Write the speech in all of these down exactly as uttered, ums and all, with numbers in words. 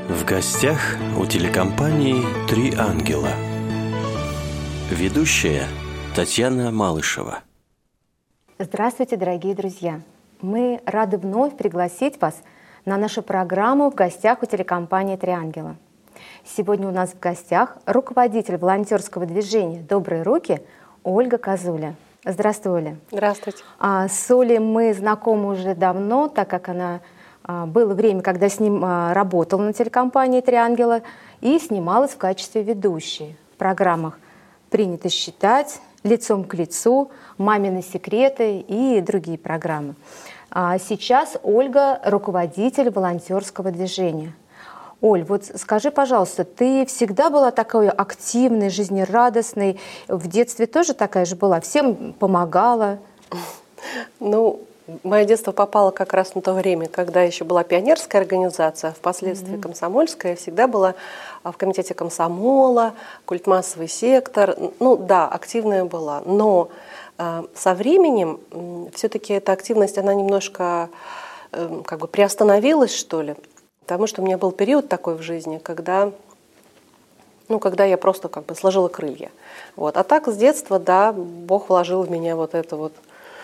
В гостях у телекомпании «Три ангела». Ведущая Татьяна Малышева. Здравствуйте, дорогие друзья! Мы рады вновь пригласить вас на нашу программу «В гостях у телекомпании «Три ангела». Сегодня у нас в гостях руководитель волонтерского движения «Добрые руки» Ольга Козуля. Здравствуй, Оля. Здравствуйте. А, с Олей мы знакомы уже давно, так как она а, было время, когда с ним а, работала на телекомпании «Три ангела» и снималась в качестве ведущей в программах «Принято считать», «Лицом к лицу», «Мамины секреты» и другие программы. А сейчас Ольга — руководитель волонтерского движения. Оль, вот скажи, пожалуйста, ты всегда была такой активной, жизнерадостной? В детстве тоже такая же была? Всем помогала? Ну, мое детство попало как раз на то время, когда еще была пионерская организация, а впоследствии mm-hmm. комсомольская. Я всегда была в комитете комсомола, культмассовый сектор. Ну да, активная была. Но э, со временем э, все-таки эта активность, она немножко э, как бы приостановилась, что ли. Потому что у меня был период такой в жизни, когда, ну, когда я просто как бы сложила крылья. Вот. А так с детства, да, Бог вложил в меня вот это вот.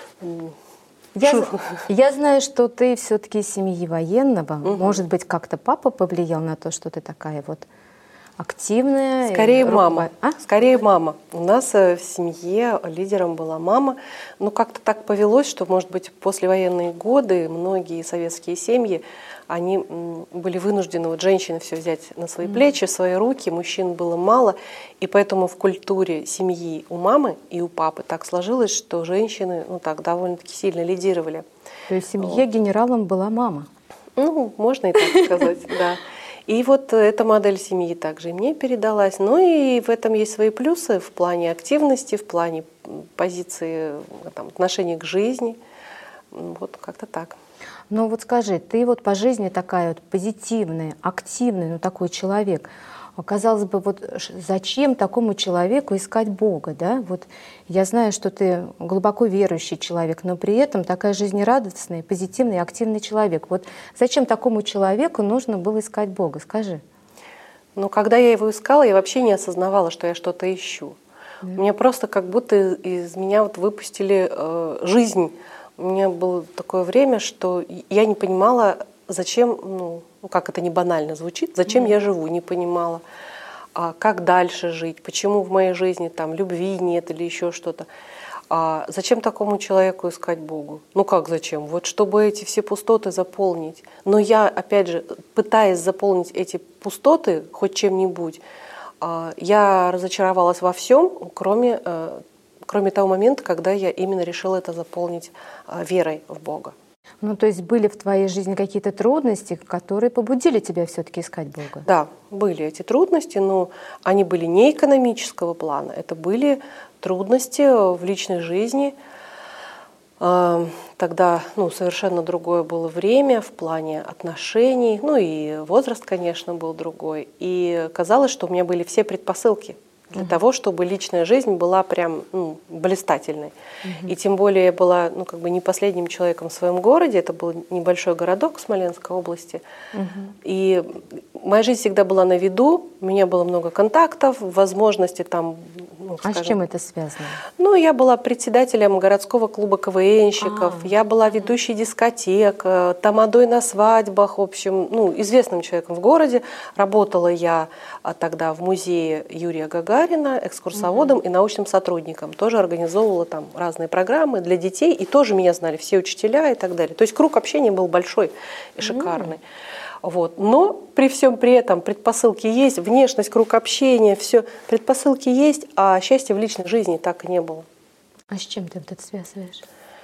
Я, я знаю, что ты все-таки из семьи военного. Угу. Может быть, как-то папа повлиял на то, что ты такая вот активная? Скорее мама. А? Скорее мама. У нас в семье лидером была мама. Ну, как-то так повелось, что, может быть, послевоенные годы многие советские семьи, они были вынуждены, вот женщины, все взять на свои mm-hmm. плечи, в свои руки, мужчин было мало, и поэтому в культуре семьи у мамы и у папы так сложилось, что женщины, ну так, довольно-таки сильно лидировали. То есть в семье вот. Генералом была мама? Ну, можно и так сказать, да. И вот эта модель семьи также и мне передалась. Ну и в этом есть свои плюсы в плане активности, в плане позиции, там, отношения к жизни. Вот как-то так. Ну вот скажи, ты вот по жизни такая вот позитивная, активная, ну такой человек. Казалось бы, вот зачем такому человеку искать Бога, да? Вот я знаю, что ты глубоко верующий человек, но при этом такая жизнерадостная, позитивный, активный человек. Вот зачем такому человеку нужно было искать Бога? Скажи. Ну, когда я его искала, я вообще не осознавала, что я что-то ищу. Да. Мне просто как будто из меня вот выпустили э, жизнь. У меня было такое время, что я не понимала, зачем, ну, как это не банально звучит, зачем mm-hmm. я живу, не понимала, а как дальше жить, почему в моей жизни там любви нет или еще что-то. А зачем такому человеку искать Богу? Ну как зачем? Вот чтобы эти все пустоты заполнить. Но я, опять же, пытаясь заполнить эти пустоты хоть чем-нибудь, я разочаровалась во всем, кроме Кроме того момента, когда я именно решила это заполнить верой в Бога. Ну, то есть были в твоей жизни какие-то трудности, которые побудили тебя все-таки искать Бога? Да, были эти трудности, но они были не экономического плана, это были трудности в личной жизни. Тогда ну, совершенно другое было время в плане отношений, ну и возраст, конечно, был другой. И казалось, что у меня были все предпосылки для uh-huh. того, чтобы личная жизнь была прям ну, блистательной. Uh-huh. И тем более я была ну, как бы не последним человеком в своем городе, это был небольшой городок Смоленской области. Uh-huh. И моя жизнь всегда была на виду, у меня было много контактов, возможностей там... Ну, а скажем, с чем это связано? Ну, я была председателем городского клуба КВНщиков, а, я была ведущей дискотек, тамадой на свадьбах, в общем, ну, известным человеком в городе. Работала я тогда в музее Юрия Гагарина экскурсоводом угу. и научным сотрудником. Тоже организовывала там разные программы для детей, и тоже меня знали все учителя и так далее. То есть круг общения был большой и шикарный. Угу. Вот. Но при всем при этом предпосылки есть, внешность, круг общения, все, предпосылки есть, а счастья в личной жизни так и не было. А с чем ты это связываешь?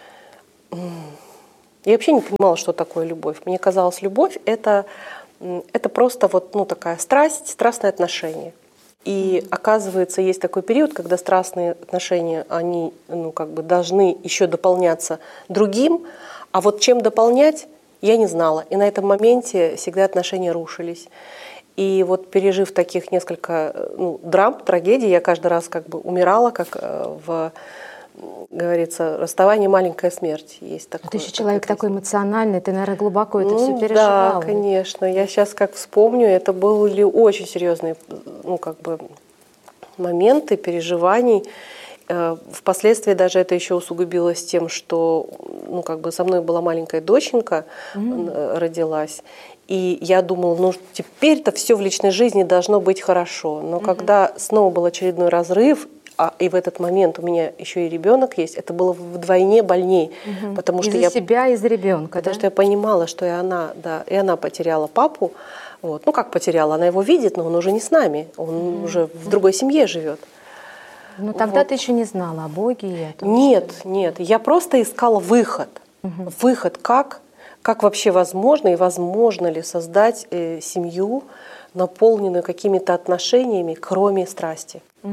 Я вообще не понимала, что такое любовь. Мне казалось, любовь это, это просто вот, ну, такая страсть, страстные отношения. И оказывается, есть такой период, когда страстные отношения, они ну, как бы должны еще дополняться другим, а вот чем дополнять, я не знала. И на этом моменте всегда отношения рушились. И вот пережив таких несколько ну, драм, трагедий, я каждый раз как бы умирала, как в говорится, расставание — маленькая смерть. Есть такое. Ты еще человек такой эмоциональный, ты, наверное, глубоко это ну, все переживала. Да, конечно. Я сейчас как вспомню, это были очень серьезные, ну, как бы, моменты переживаний. Впоследствии даже это еще усугубилось тем, что, ну, как бы со мной была маленькая доченька, mm. родилась. И я думала, ну теперь-то все в личной жизни должно быть хорошо. Но mm-hmm. когда снова был очередной разрыв, а и в этот момент у меня еще и ребенок есть, это было вдвойне больней, mm-hmm. потому что из-за я себя, из-за ребенка, потому да? что я понимала, что и она, да, и она потеряла папу. Вот. Ну как потеряла, она его видит, но он уже не с нами, он mm-hmm. уже в другой семье живет. Ну тогда вот. ты еще не знала о Боге и о том, Нет, что... нет, я просто искала выход, mm-hmm. выход как. Как вообще возможно и возможно ли создать э, семью, наполненную какими-то отношениями, кроме страсти? Угу.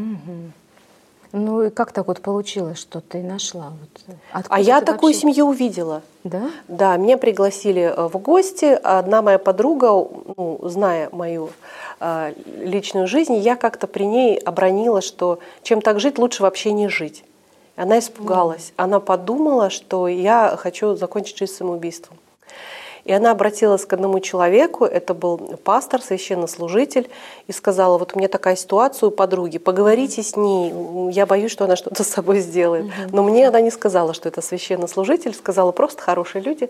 Ну и как так вот получилось, что ты нашла? Вот, а я такую вообще... семью увидела. Да? Да, меня пригласили в гости. Одна моя подруга, ну, зная мою э, личную жизнь, я как-то при ней обронила, что чем так жить, лучше вообще не жить. Она испугалась. Mm. Она подумала, что я хочу закончить жизнь самоубийством. И она обратилась к одному человеку, это был пастор, священнослужитель, и сказала, вот у меня такая ситуация у подруги, поговорите с ней, я боюсь, что она что-то с собой сделает. Но мне она не сказала, что это священнослужитель, сказала, просто хорошие люди.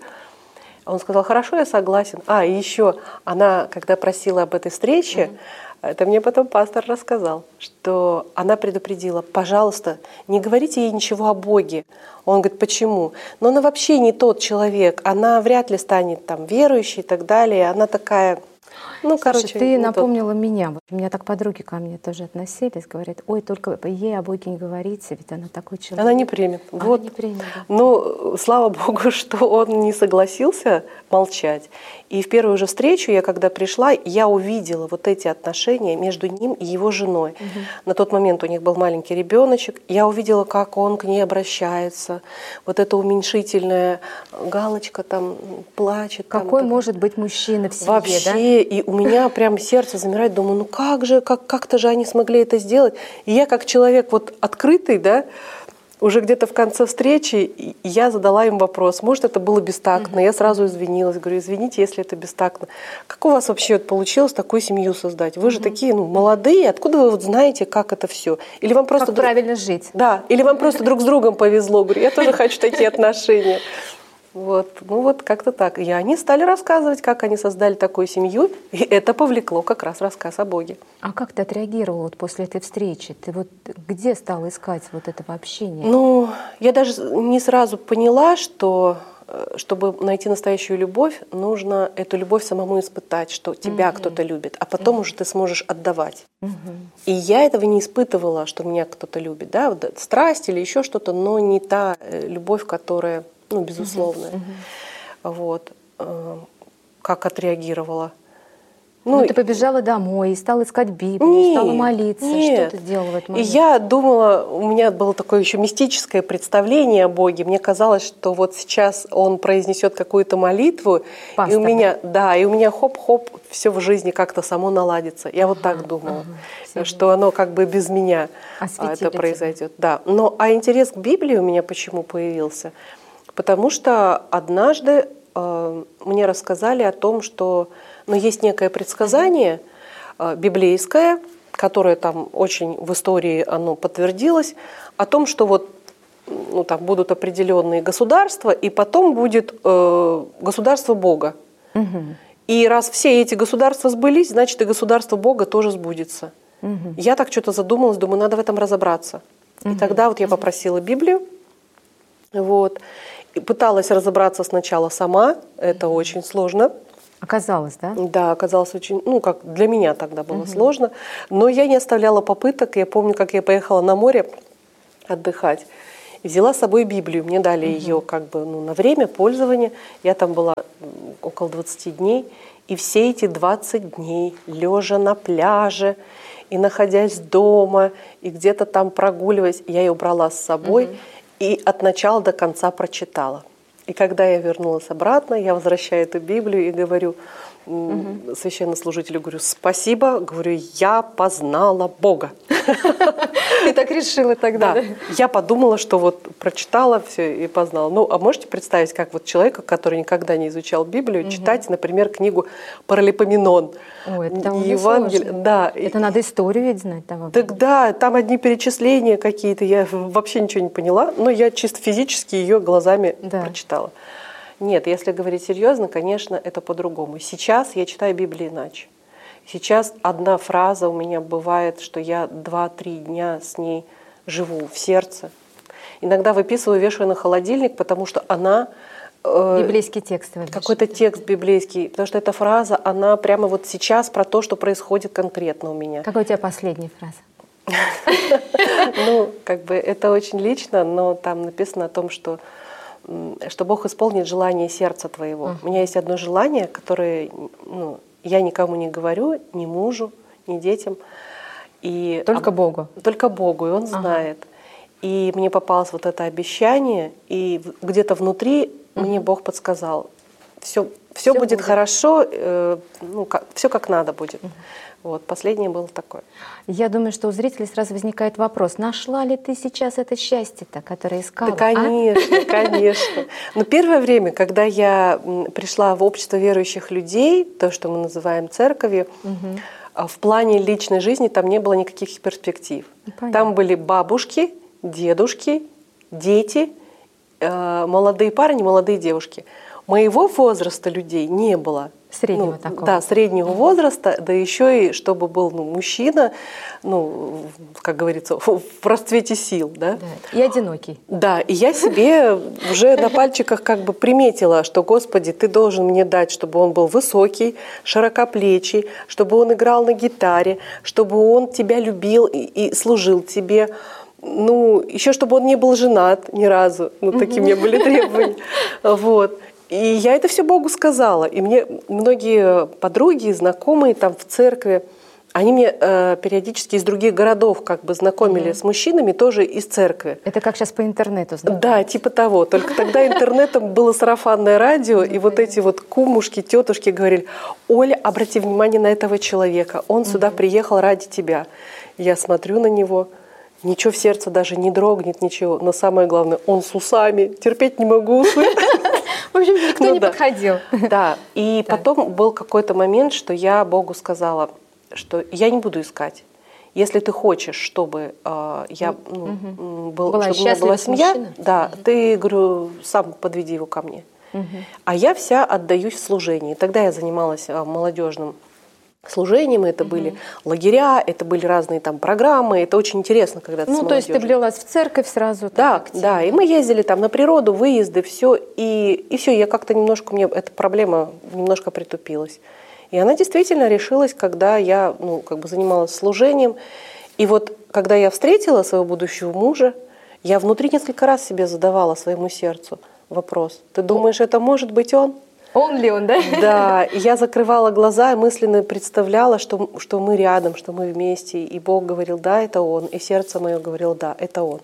Он сказал, хорошо, я согласен. А, и еще она, когда просила об этой встрече, это мне потом пастор рассказал, что она предупредила, пожалуйста, не говорите ей ничего о Боге. Он говорит, почему? Но она вообще не тот человек, она вряд ли станет там верующей и так далее. Она такая, ну, Слушай, короче. ты ну, напомнила тот. меня. У меня так подруги ко мне тоже относились, говорят, ой, только ей о Боге не говорите, ведь она такой человек. Она не примет. Она вот. не примет, да. Ну, слава Богу, что он не согласился молчать. И в первую же встречу, я когда пришла, я увидела вот эти отношения между ним и его женой. Угу. На тот момент у них был маленький ребеночек. Я увидела, как он к ней обращается. Вот эта уменьшительная галочка там плачет. Какой там, может быть мужчина в семье, вообще, да? И у меня прям сердце замирает. Думаю, ну как же, как, как-то же они смогли это сделать. И я как человек вот открытый, да, уже где-то в конце встречи я задала им вопрос, может, это было бестактно. Mm-hmm. Я сразу извинилась, говорю, извините, если это бестактно. Как у вас вообще вот получилось такую семью создать? Вы же mm-hmm. такие, ну, молодые, откуда вы вот знаете, как это все? Или вам просто как друг... правильно жить? Да, или вам просто друг с другом повезло. Говорю, я тоже хочу такие отношения. Вот, ну вот как-то так. И они стали рассказывать, как они создали такую семью, и это повлекло как раз рассказ о Боге. А как ты отреагировала вот после этой встречи? Ты вот где стала искать вот этого общения? Ну, я даже не сразу поняла, что чтобы найти настоящую любовь, нужно эту любовь самому испытать, что тебя угу. кто-то любит, а потом угу. уже ты сможешь отдавать. Угу. И я этого не испытывала, что меня кто-то любит, да, вот страсть или еще что-то, но не та любовь, которая ну, безусловно. Uh-huh. Вот. Как отреагировала. Ну, ну, ты побежала домой и стала искать Библию, нет, стала молиться. Нет. Что ты делала в этот момент? И я думала, у меня было такое еще мистическое представление о Боге. Мне казалось, что вот сейчас он произнесет какую-то молитву, Пастор, и у меня, да? да, и у меня хоп-хоп, все в жизни как-то само наладится. Я ага, вот так думала, ага, что оно как бы без меня это произойдет. Да. Но а интерес к Библии у меня почему появился? Потому что однажды э, мне рассказали о том, что ну, есть некое предсказание э, библейское, которое там очень в истории оно подтвердилось, о том, что вот ну, там будут определенные государства, и потом будет э, государство Бога. Угу. И раз все эти государства сбылись, значит и государство Бога тоже сбудется. Угу. Я так что-то задумалась, думаю, надо в этом разобраться. Угу. И тогда вот я попросила Библию, вот. И пыталась разобраться сначала сама, это очень сложно. Оказалось, да? Да, оказалось очень, ну, как для меня тогда было угу. сложно. Но я не оставляла попыток. Я помню, как я поехала на море отдыхать. И взяла с собой Библию. Мне дали угу. ее как бы ну, на время пользования. Я там была около двадцати дней. И все эти двадцать дней, лежа на пляже, и находясь дома, и где-то там прогуливаясь, я ее брала с собой. Угу. И от начала до конца прочитала. И когда я вернулась обратно, я возвращаю эту Библию и говорю угу. священнослужителю, говорю, спасибо, говорю, я познала Бога. Ты так решила тогда, Да, да? я подумала, что вот прочитала все и познала. Ну, а можете представить, как вот человека, который никогда не изучал Библию, угу. читать, например, книгу Паралипоменон, Ой, это довольно Евангелие, сложно. да. Это надо историю ведь знать. Там, Тогда там одни перечисления какие-то, я вообще ничего не поняла, но я чисто физически ее глазами да. прочитала. Нет, если говорить серьезно, конечно, это по-другому. Сейчас я читаю Библию иначе. Сейчас одна фраза у меня бывает, что я два-три дня с ней живу в сердце. Иногда выписываю, вешаю на холодильник, потому что она... Э, библейский текст. Какой-то текст библейский. Потому что эта фраза, она прямо вот сейчас про то, что происходит конкретно у меня. Какая у тебя последняя фраза? Ну, как бы это очень лично, но там написано о том, что что Бог исполнит желание сердца твоего. У меня есть одно желание, которое... Ну, я никому не говорю, ни мужу, ни детям. И, только а, Богу? Только Богу, и Он ага. знает. И мне попалось вот это обещание, и где-то внутри угу. мне Бог подсказал, все, все, все будет, будет хорошо, э, ну, как, все как надо будет. Угу. Вот, последнее было такое. Я думаю, что у зрителей сразу возникает вопрос, нашла ли ты сейчас это счастье-то, которое искала? Да, конечно, а? конечно. Но первое время, когда я пришла в общество верующих людей, то, что мы называем церковью, угу. в плане личной жизни там не было никаких перспектив. Понятно. Там были бабушки, дедушки, дети, молодые парни, молодые девушки. Моего возраста людей не было. Среднего ну, такого. Да, среднего возраста, да еще и чтобы был ну, мужчина, ну, как говорится, в расцвете сил. Да? Да. И одинокий. Да, и я себе уже на пальчиках как бы приметила, что, Господи, Ты должен мне дать, чтобы он был высокий, широкоплечий, чтобы он играл на гитаре, чтобы он Тебя любил и, и служил Тебе. Ну, еще чтобы он не был женат ни разу. Ну, такие у меня были требования. Вот. И я это все Богу сказала. И мне многие подруги, знакомые там в церкви, они мне э, периодически из других городов как бы знакомили mm-hmm. с мужчинами тоже из церкви. Это как сейчас по интернету знакомы? Да, типа того. Только тогда интернетом было сарафанное радио, и вот эти вот кумушки, тетушки говорили: Оля, обрати внимание на этого человека, он сюда приехал ради тебя. Я смотрю на него, ничего в сердце даже не дрогнет, ничего. Но самое главное, он с усами, терпеть не могу усы. В общем, никто ну, не да. подходил. Да, и так. потом был какой-то момент, что я Богу сказала, что я не буду искать. Если ты хочешь, чтобы э, я ну, угу. был, была чтобы у меня была семья, мужчина. да, угу. ты, говорю, сам подведи его ко мне. Угу. А я вся отдаюсь в служении. Тогда я занималась э, молодежным служением, это угу. были лагеря, это были разные там программы, это очень интересно, когда ты Ну, с то есть ты влилась в церковь сразу? Да, да, и мы ездили там на природу, выезды, все, и, и все, я как-то немножко, мне эта проблема немножко притупилась. И она действительно решилась, когда я, ну, как бы занималась служением, и вот когда я встретила своего будущего мужа, я внутри несколько раз себе задавала своему сердцу вопрос: ты думаешь, это может быть он? Он ли он, да? Да, и я закрывала глаза и мысленно представляла, что, что мы рядом, что мы вместе. И Бог говорил: да, это Он. И сердце мое говорило: да, это Он.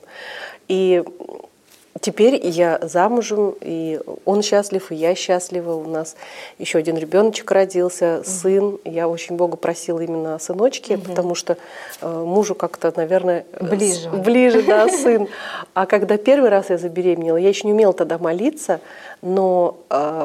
И теперь я замужем, и он счастлив, и я счастлива. У нас еще один ребеночек родился, угу. сын. Я очень Бога просила именно о сыночке, угу. потому что э, мужу как-то, наверное, ближе, с, ближе, да, сын. А когда первый раз я забеременела, я еще не умела тогда молиться, но... Э,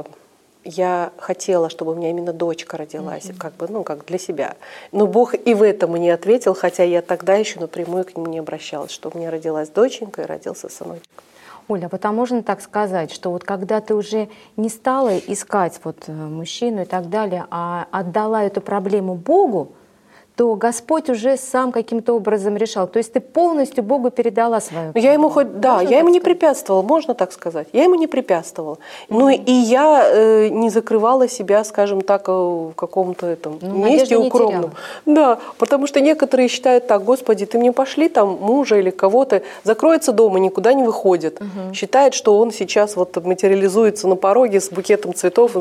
я хотела, чтобы у меня именно дочка родилась, mm-hmm. как бы, ну, как для себя. Но Бог и в этом мне ответил, хотя я тогда еще напрямую к нему не обращалась, что у меня родилась доченька и родился сыночек. Оля, вот а можно так сказать, что вот когда ты уже не стала искать вот мужчину и так далее, а отдала эту проблему Богу, то Господь уже сам каким-то образом решал. То есть ты полностью Богу передала свою проблему. Я ему хоть, да, можно я ему не препятствовала, можно так сказать. Я ему не препятствовала. Mm-hmm. Ну и я э, не закрывала себя, скажем так, в каком-то этом ну, месте укромном. Да, потому что некоторые считают так: Господи, ты мне пошли там мужа или кого-то, закроется дома, никуда не выходит. Mm-hmm. Считает, что он сейчас вот материализуется на пороге с букетом цветов.